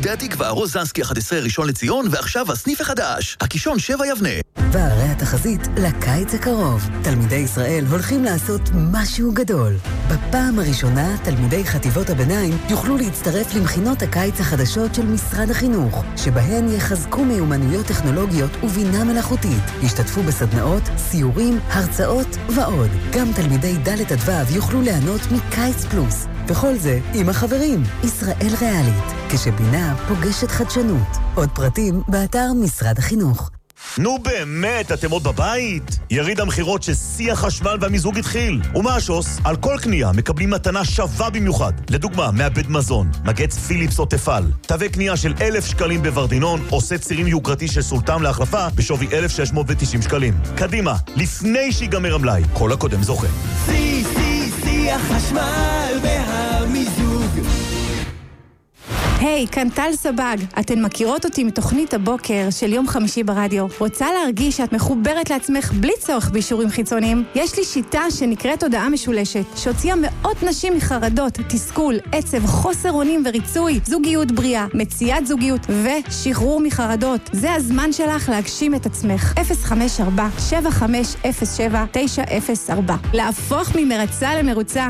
נווה התקווה, רוזנסקי 11 ראשון לציון, ועכשיו הסניף החדש, הקישון 7 יבנה. והרי התחזית לקיץ הקרוב. תלמידי ישראל הולכים לעשות משהו גדול. בפעם הראשונה, תלמידי חטיבות הביניים יוכלו להצטרף למכינות הקיץ החדשות של משרד החינוך, שבהן יחזקו מיומנויות טכנולוגיות ובינה מלאכותית. ישתתפו בסדנאות, סיורים, הרצאות ועוד. גם תלמידי ד' עד ו' יוכלו ליהנות מקיץ פלוס. וכל זה עם החברים. ישראל ריאלית, כשבינה פוגשת חדשנות. עוד פרטים באתר משרד החינוך. נו באמת, אתם עוד בבית? יריד המחירות ששיא החשמל והמיזוג התחיל. ומה השוס? על כל קנייה מקבלים מתנה שווה במיוחד. לדוגמה, מעבד מזון, מגץ פיליפס או תפל. תווי קנייה של 1,000 שקלים בוורדינון, או סט צירים יוקרתי של סולטם להחלפה בשווי 1,690 שקלים. קדימה, לפני שיגמר המלאי. כל הקודם זוכה. שיא החשמל והמיזוג. היי, כאן טל סבג. אתן מכירות אותי מתוכנית הבוקר של יום חמישי ברדיו. רוצה להרגיש שאת מחוברת לעצמך בלי צורך באישורים חיצוניים? יש לי שיטה שנקראת הודעה משולשת, שהוציאה מאות נשים מחרדות, תסכול, עצב, חוסר אונים וריצוי, זוגיות בריאה, מציאת זוגיות ושחרור מחרדות. זה הזמן שלך להגשים את עצמך. 054-7507-904. להפוך ממרצה למרוצה.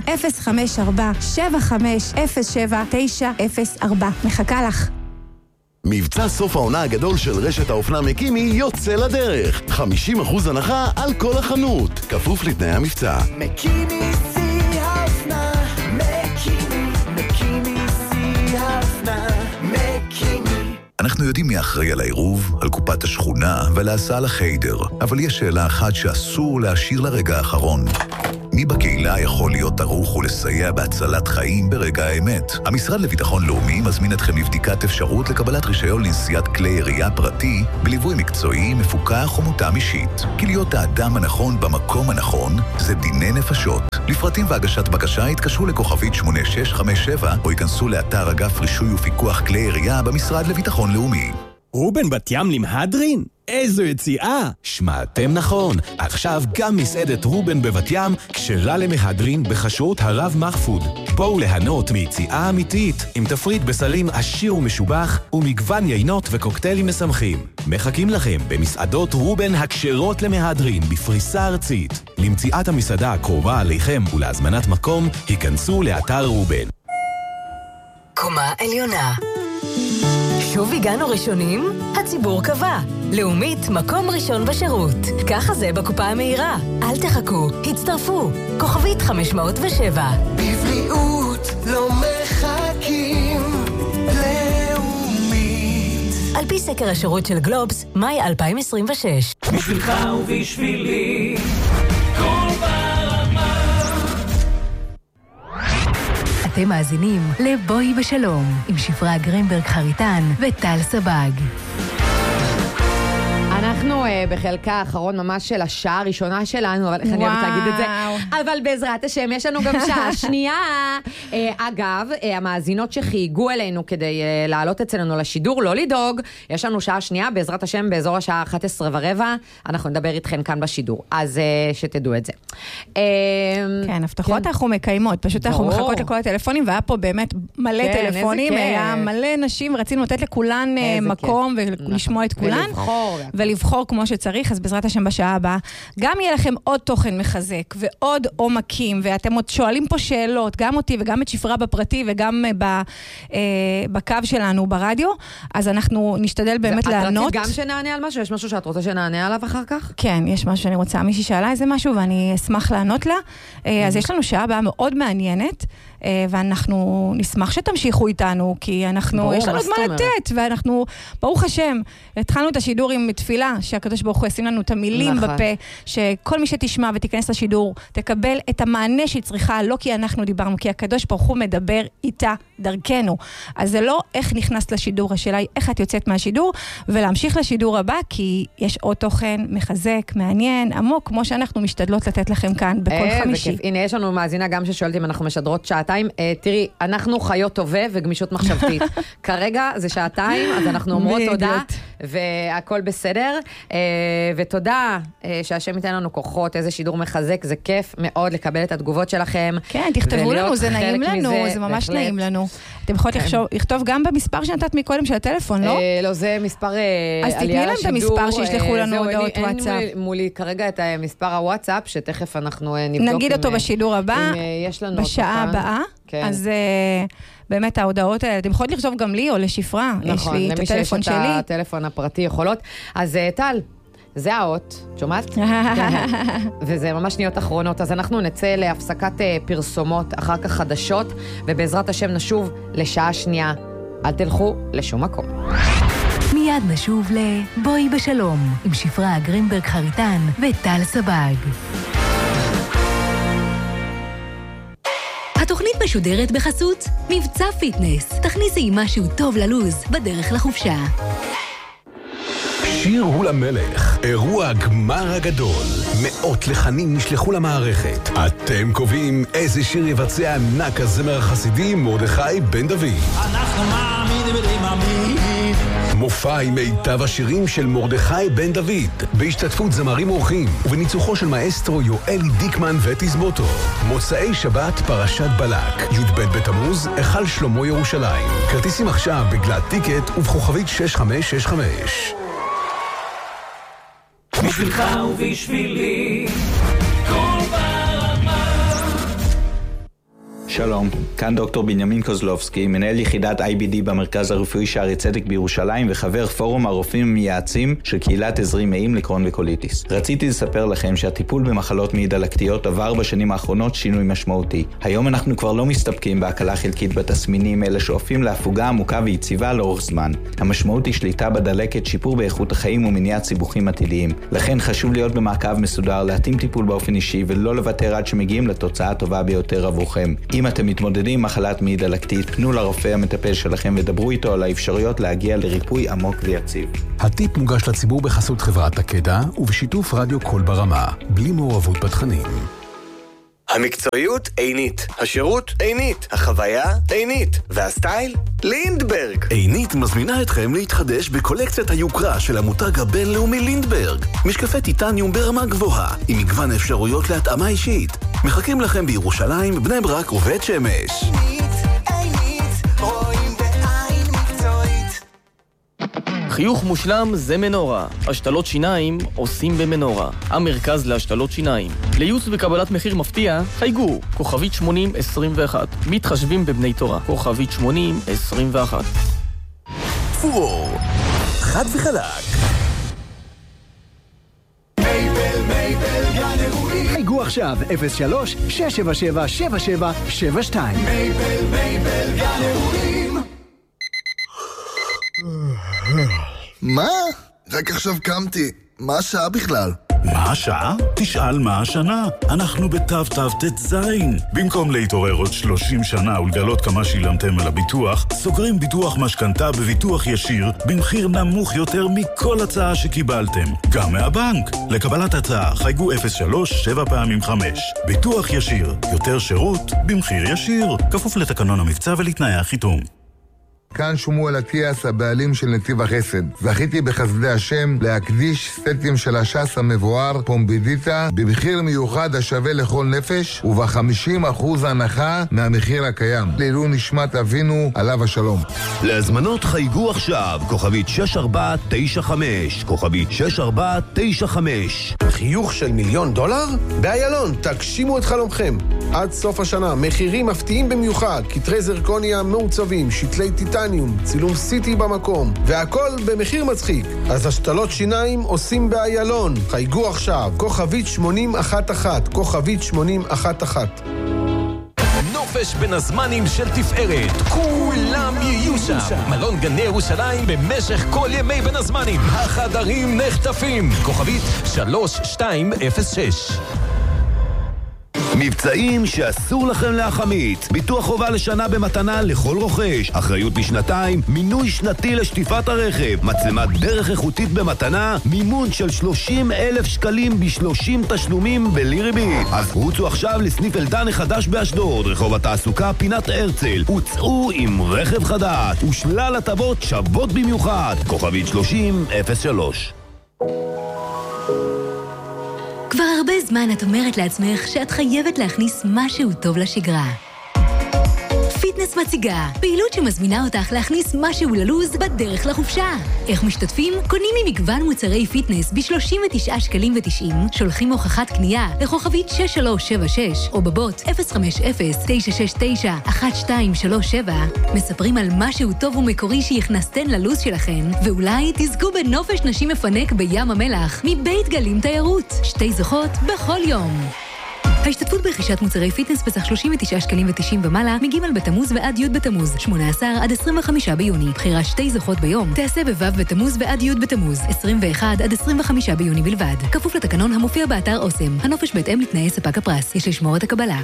054-7507-904. מחכה לך. מבצע סוף העונה הגדול של רשת האופנה מקימי יוצא לדרך. 50% הנחה על כל החנות. כפוף לתנאי המבצע. מקימי שיא האופנה. מקימי שיא האופנה. מקימי. אנחנו יודעים מי אחראי על העירוב, על קופת השכונה ועל ההסעה לחיידר. אבל יש שאלה אחת שאסור להשאיר לרגע האחרון. מי בקהילה יכול להיות ערוך ולסייע בהצלת חיים ברגע האמת? המשרד לביטחון לאומי מזמין אתכם לבדיקת אפשרות לקבלת רישיון לנסיעת כלי ירייה פרטי בליווי מקצועי, מפוקח ומותאם אישית. כי להיות האדם הנכון במקום הנכון זה דיני נפשות. לפרטים והגשת בקשה התקשרו לכוכבית 8657 או ייכנסו לאתר אגף רישוי ופיקוח כלי ירייה במשרד לביטחון לאומי. רובן בת ים למהדרין? איזו יציאה! שמעתם נכון, עכשיו גם מסעדת רובן בבת ים כשרה למהדרין בחשרות הרב מחפוד. בואו ליהנות מיציאה אמיתית עם תפריט בסלים עשיר ומשובח ומגוון יינות וקוקטיילים משמחים. מחכים לכם במסעדות רובן הכשרות למהדרין בפריסה ארצית. למציאת המסעדה הקרובה עליכם ולהזמנת מקום, היכנסו לאתר רובן. קומה עליונה. שוב הגענו ראשונים? הציבור קבע. לאומית, מקום ראשון בשירות. ככה זה בקופה המהירה. אל תחכו, הצטרפו. כוכבית 507. בבריאות לא מחכים. לאומית. על פי סקר השירות של גלובס, מאי 2026. בשבילך ובשבילי. כל ברמה. אתם מאזינים לבואי בשלום, עם שפרה גרינברג חריטן וטל סבג. אנחנו בחלקה האחרון ממש של השעה הראשונה שלנו, אבל איך אני אוהבת להגיד את זה? אבל בעזרת השם יש לנו גם שעה שנייה. אגב, המאזינות שחייגו אלינו כדי לעלות אצלנו לשידור, לא לדאוג, יש לנו שעה שנייה, בעזרת השם באזור השעה 11:15, אנחנו נדבר איתכן כאן בשידור, אז שתדעו את זה. כן, הבטחות אנחנו מקיימות, פשוט אנחנו מחכות לכל הטלפונים, והיה פה באמת מלא טלפונים, היה מלא נשים, רצינו לתת לכולן מקום ולשמוע את כולן. ולבחור כמו שצריך, אז בעזרת השם בשעה הבאה, גם יהיה לכם עוד תוכן מחזק, ועוד עומקים, ואתם עוד שואלים פה שאלות, גם אותי וגם את שפרה בפרטי, וגם בקו שלנו ברדיו, אז אנחנו נשתדל באמת לענות. את רצית גם שנענה על משהו? יש משהו שאת רוצה שנענה עליו אחר כך? כן, יש משהו שאני רוצה. מישהי שאלה איזה משהו, ואני אשמח לענות לה. אז יש לנו שעה הבאה מאוד מעניינת, ואנחנו נשמח שתמשיכו איתנו, כי אנחנו, יש לנו זמן לתת, ואנחנו, ברוך השם, התחלנו את השידור עם תפילה, שהקדוש ברוך הוא ישים לנו את המילים בפה, שכל מי שתשמע ותיכנס לשידור, תקבל את המענה שהיא צריכה, לא כי אנחנו דיברנו, כי הקדוש ברוך הוא מדבר איתה דרכנו. אז זה לא איך נכנסת לשידור, השאלה היא איך את יוצאת מהשידור, ולהמשיך לשידור הבא, כי יש עוד תוכן מחזק, מעניין, עמוק, כמו שאנחנו משתדלות לתת לכם כאן בכל חמישי. הנה, יש לנו מאזינה גם ששואלת אם אנחנו משדרות שעתיים. תראי, אנחנו חיות טובה וגמישות מחשבתית. כרגע זה שעתיים, אז אנחנו אומרות תודה והכל בסדר. ותודה שהשם ייתן לנו כוחות, איזה שידור מחזק, זה כיף מאוד לקבל את התגובות שלכם. כן, תכתבו לנו, זה נעים לנו, זה ממש נעים לנו. אתם יכולים לכתוב גם במספר שנתת מקודם של הטלפון, לא? לא, זה מספר אז תתני להם את המספר שישלחו לנו הודעות וואטסאפ. אין מולי כרגע את מספר הוואטסאפ, שתכף אנחנו נבדוק. נגיד אותו בשידור הבא, בשעה הבאה. אז באמת ההודעות האלה, אתם יכולים לכתוב גם לי או לשפרה, יש לי את הטלפון שלי. למי שיש את הטלפון הפרטי יכולות. אז טל, זה האות, שומעת? וזה ממש שניות אחרונות, אז אנחנו נצא להפסקת פרסומות, אחר כך חדשות, ובעזרת השם נשוב לשעה שנייה. אל תלכו לשום מקום. מיד נשוב לבואי בשלום, עם שפרה גרינברג חריטן וטל סבג. התוכנית משודרת בחסות מבצע פיטנס. תכניסי משהו טוב ללוז בדרך לחופשה. שיר הוא למלך, אירוע הגמר הגדול. מאות לחנים נשלחו למערכת. אתם קובעים איזה שיר יבצע ענק הזמר החסידי מרדכי בן דוד. אנחנו מאמינים מאמינים. מופע עם מיטב השירים של מרדכי בן דוד, בהשתתפות זמרים אורחים ובניצוחו של מאסטרו יואלי דיקמן ותזמורתו. מוצאי שבת פרשת בלק, י"ב בתמוז, היכל שלמה ירושלים. כרטיסים עכשיו בגלת טיקט ובכוכבית 6565. בשבילך ובשבילי כל ברמה. שלום, כאן דוקטור בנימין קוזלובסקי, מנהל יחידת IBD במרכז הרפואי שערי צדק בירושלים וחבר פורום הרופאים המייעצים של קהילת עזרים מעים לקרון וקוליטיס. רציתי לספר לכם שהטיפול במחלות מעי דלקתיות עבר בשנים האחרונות שינוי משמעותי. היום אנחנו כבר לא מסתפקים בהקלה חלקית בתסמינים, אלא שואפים להפוגה עמוקה ויציבה לאורך זמן. המשמעות היא שליטה בדלקת, שיפור באיכות החיים ומניעת סיבוכים עתידיים. לכן חשוב להיות במעקב מסודר, להתאים טיפול באופן אישי ולא לוותר עד שמגיעים לתוצאה הטובה ביותר עבורכם. אם אתם מתמודדים עם מחלת מעי דלקתית, פנו לרופא המטפל שלכם ודברו איתו על האפשרויות להגיע לריפוי עמוק ויציב. הטיפ מוגש לציבור בחסות חברת הקדע ובשיתוף רדיו כל ברמה, בלי מעורבות בתכנים. המקצועיות עינית, השירות עינית, החוויה עינית, והסטייל לינדברג. עינית מזמינה אתכם להתחדש בקולקציית היוקרה של המותג הבינלאומי לינדברג. משקפי טיטניום ברמה גבוהה, עם מגוון אפשרויות להתאמה אישית. מחכים לכם בירושלים, בני ברק ובית שמש. חיוך מושלם זה מנורה. השתלות שיניים עושים במנורה. המרכז להשתלות שיניים. לייעוץ וקבלת מחיר מפתיע, חייגו. כוכבית 8021. מתחשבים בבני תורה. כוכבית 8021. פור. חד וחלק. מייבל גן אירועים. חייגו עכשיו 03-677-7772. מייבל גן אירועים. מה? רק עכשיו קמתי. מה השעה בכלל? מה השעה? תשאל מה השנה. אנחנו בתו זין. במקום להתעורר עוד 30 שנה ולגלות כמה שילמתם על הביטוח, סוגרים ביטוח משכנתה בביטוח ישיר במחיר נמוך יותר מכל הצעה שקיבלתם. גם מהבנק. לקבלת הצעה חייגו 03-7x5. ביטוח ישיר. יותר שירות במחיר ישיר. כפוף לתקנון המבצע ולתנאי החיתום. כאן שמואל אטיאס, הבעלים של נתיב החסד. זכיתי בחסדי השם להקדיש סטים של הש"ס המבואר פומבידיטה במחיר מיוחד השווה לכל נפש וב-50% הנחה מהמחיר הקיים. לעילוי נשמת אבינו עליו השלום. להזמנות חייגו עכשיו, כוכבית 6495, כוכבית 6495. חיוך של $1,000,000? באיילון, תגשימו את חלומכם. עד סוף השנה, מחירים מפתיעים במיוחד, כתרי זרקוניה מעוצבים, שתלי טיטניום, צילום סיטי במקום, והכל במחיר מצחיק. אז השתלות שיניים עושים באיילון. חייגו עכשיו, כוכבית 8011, כוכבית 8011. נופש בין הזמנים של תפארת, כולם יהיו שם. מלון גני ירושלים במשך כל ימי בין הזמנים. החדרים נחטפים. כוכבית 3206. מבצעים שאסור לכם להחמיץ. ביטוח חובה לשנה במתנה לכל רוכש. אחריות לשנתיים, מינוי שנתי לשטיפת הרכב, מצלמת דרך איכותית במתנה, מימון של 30,000 שקלים ב30 תשלומים בלי ריבית. אז רוצו עכשיו לסניף אלדן החדש באשדוד, רחוב התעסוקה פינת הרצל. הוצאו עם רכב חדש ושלל הטבות שוות במיוחד. כוכבית 3003. כבר הרבה זמן את אומרת לעצמך שאת חייבת להכניס משהו טוב לשגרה. פיטנס מציגה, פעילות שמזמינה אותך להכניס משהו ללוז בדרך לחופשה. איך משתתפים? קונים ממגוון מוצרי פיטנס ב-39 שקלים ו90, שולחים הוכחת קנייה לכוכבית 6376 או בבוט 050-969-1237, מספרים על משהו טוב ומקורי שיכנסתן ללוז שלכן, ואולי תזכו בנופש נשים מפנק בים המלח מבית גלים תיירות. 2 זוכות בכל יום. ההשתתפות ברכישת מוצרי פיטנס בסך 39 שקלים ו90 ומעלה מג' בתמוז ועד י' בתמוז, 18 עד 25 ביוני. בחירה 2 זוכות ביום תעשה בו' בתמוז ועד י' בתמוז, 21 עד 25 ביוני בלבד. כפוף לתקנון המופיע באתר אוסם. הנופש בהתאם לתנאי ספק הפרס. יש לשמור את הקבלה.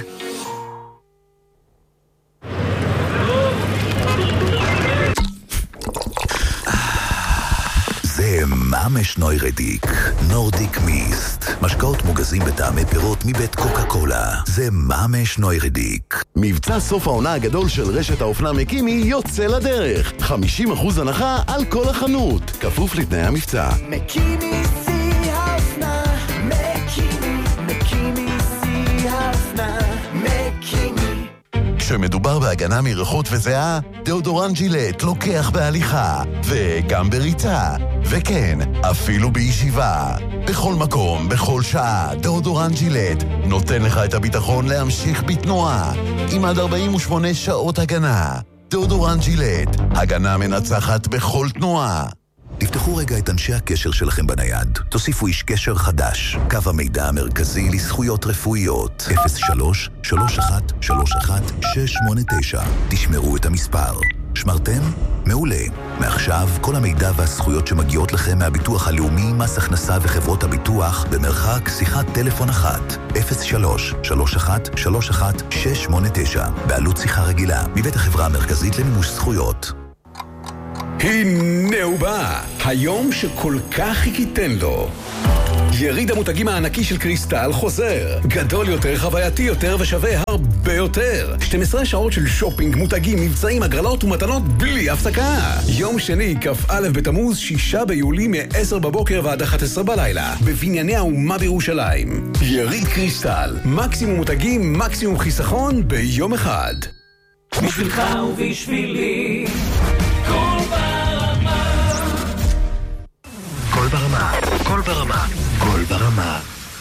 זה ממש נוירדיק, נורדיק מיסט. משקאות מוגזים בטעמי פירות מבית קוקה קולה. זה ממש נוירדיק. מבצע סוף העונה הגדול של רשת האופנה מקימי יוצא לדרך. 50% הנחה על כל החנות. כפוף לתנאי המבצע. מקימי שיא האופנה, מקימי שיא האופנה, מקימי. כשמדובר בהגנה מריחות וזיעה, דאודורנט ג'ילט לוקח בהליכה, וגם בריצה, וכן, אפילו בישיבה. בכל מקום, בכל שעה, דאודורנט ג'ילט נותן לך את הביטחון להמשיך בתנועה, עם עד 48 שעות הגנה. דאודורנט ג'ילט, הגנה מנצחת בכל תנועה. תפתחו רגע את אנשי הקשר שלכם בנייד. תוסיפו איש קשר חדש. קו המידע המרכזי לזכויות רפואיות. 03-3131-689. תשמרו את המספר. שמרתם? מעולה. מעכשיו, כל המידע והזכויות שמגיעות לכם מהביטוח הלאומי, מס הכנסה וחברות הביטוח, במרחק שיחת טלפון אחת. 03-3131-689. בעלות שיחה רגילה. מבית החברה המרכזית למימוש זכויות. הנה הוא בא, היום שכל כך חיכיתן לו. יריד המותגים הענקי של קריסטל חוזר. גדול יותר, חווייתי יותר ושווה הרבה יותר. 12 שעות של שופינג, מותגים, מבצעים, הגרלות ומתנות בלי הפסקה. יום שני, כ"א בתמוז, 6 ביולי מ-10 בבוקר ועד 11 בלילה. בבנייני האומה בירושלים. יריד קריסטל. מקסימום מותגים, מקסימום חיסכון ביום אחד. בשבילך ובשבילי כל ברמה. כל ברמה, כל ברמה, כל ברמה.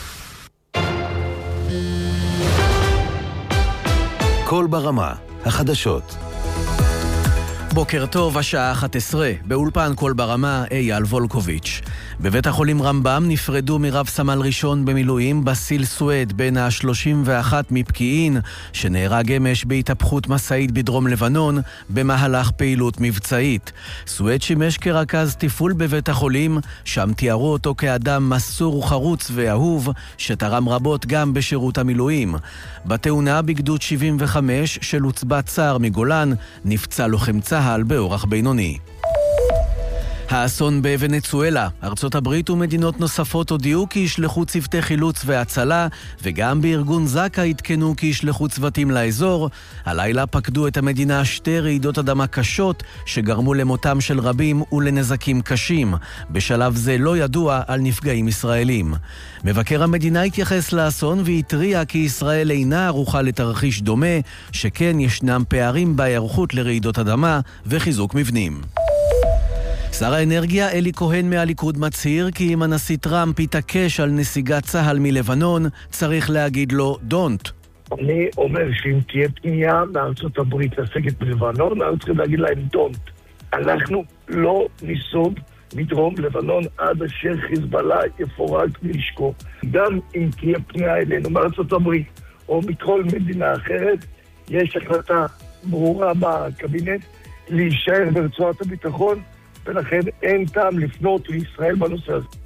כל ברמה, החדשות. בוקר טוב, השעה 11, באולפן כל ברמה, אייל וולקוביץ'. בבית החולים רמב"ם נפרדו מרב סמל ראשון במילואים בסיל סואד בן ה-31 מפקיעין, שנהרג אמש בהתהפכות מסעית בדרום לבנון במהלך פעילות מבצעית. סואד שימש כרכז טיפול בבית החולים, שם תיארו אותו כאדם מסור וחרוץ ואהוב, שתרם רבות גם בשירות המילואים. בתאונה בגדוד 75 של עוצבת צער מגולן נפצע לוחם צהל באורח בינוני. האסון בוונצואלה, ארצות הברית ומדינות נוספות הודיעו כי ישלחו צוותי חילוץ והצלה, וגם בארגון זקה התקנו כי ישלחו צוותים לאזור. הלילה פקדו את המדינה 2 רעידות אדמה קשות שגרמו למותם של רבים ולנזקים קשים. בשלב זה לא ידוע על נפגעים ישראלים. מבקר המדינה התייחס לאסון והתריע כי ישראל אינה ערוכה לתרחיש דומה, שכן ישנם פערים בהיערכות לרעידות אדמה וחיזוק מבנים. שר האנרגיה אלי כהן מהליכוד מצהיר כי אם הנשיא טראמפ יתעקש על נסיגת צה"ל מלבנון, צריך להגיד לו don't. אני אומר שאם תהיה פנייה מארצות הברית לסגת מלבנון, אנחנו צריכים להגיד להם don't. אנחנו לא ניסוג מדרום לבנון עד אשר חיזבאללה יפורק מנשקו. גם אם תהיה פנייה אלינו מארצות הברית או מכל מדינה אחרת, יש החלטה ברורה בקבינט להישאר ברצועת הביטחון, ולכן אין טעם לפנות לישראל בנושא הזה.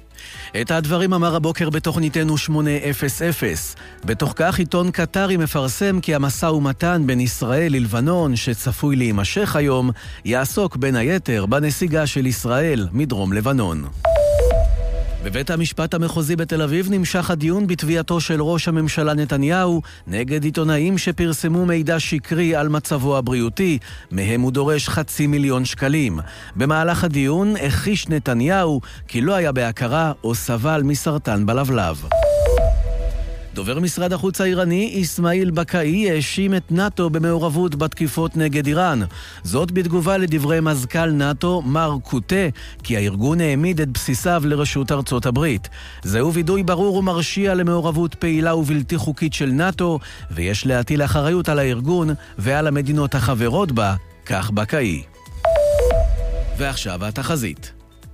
את הדברים אמר הבוקר בתוכניתנו 800. בתוך כך עיתון קטרי מפרסם כי המשא ומתן בין ישראל ללבנון שצפוי להימשך היום יעסוק בין היתר בנסיגה של ישראל מדרום לבנון. בבית המשפט המחוזי בתל אביב נמשך הדיון בתביעתו של ראש הממשלה נתניהו נגד עיתונאים שפרסמו מידע שקרי על מצבו הבריאותי, מהם הוא דורש 500,000 שקלים. במהלך הדיון הכחיש נתניהו כי לא היה בהכרה או סבל מסרטן בלבלב. דובר משרד החוץ האיראני אסמאעיל בקאי האשים את נאטו במעורבות בתקיפות נגד איראן. זאת בתגובה לדברי מזכ"ל נאטו מר קוטה כי הארגון העמיד את בסיסיו לרשות ארצות הברית. זהו וידוי ברור ומרשיע למעורבות פעילה ובלתי חוקית של נאטו, ויש להטיל אחריות על הארגון ועל המדינות החברות בה, כך בקאי. ועכשיו התחזית.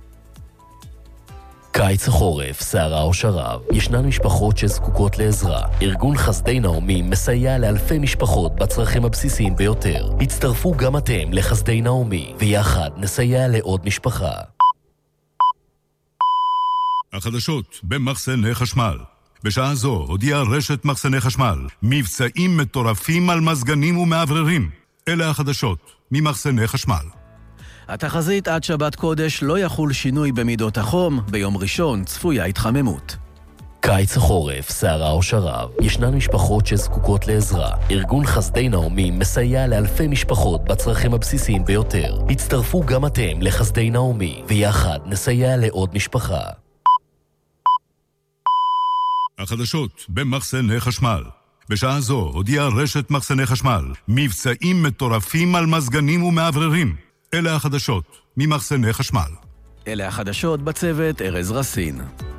קיץ החורף, סערה או שרב, ישנן משפחות שזקוקות לעזרה. ארגון חסדי נעמי מסייע לאלפי משפחות בצרכים הבסיסיים ביותר. הצטרפו גם אתם לחסדי נעמי, ויחד נסייע לעוד משפחה. החדשות במחסני חשמל. בשעה זו הודיעה רשת מחסני חשמל מבצעים מטורפים על מזגנים ומעבררים. אלה החדשות ממחסני חשמל. התחזית עד שבת קודש לא יחול שינוי במידות החום, ביום ראשון צפויה התחממות. קיץ החורף, סערה או שרב, ישנן משפחות שזקוקות לעזרה. ארגון חסדי נעמי מסייע לאלפי משפחות בצרכים הבסיסיים ביותר. הצטרפו גם אתם לחסדי נעמי, ויחד נסייע לעוד משפחה. החדשות במחסני חשמל. בשעה זו הודיעה רשת מחסני חשמל מבצעים מטורפים על מזגנים ומעבררים. אלה החדשות ממחסני חשמל. אלה החדשות בצוות ארז רסין.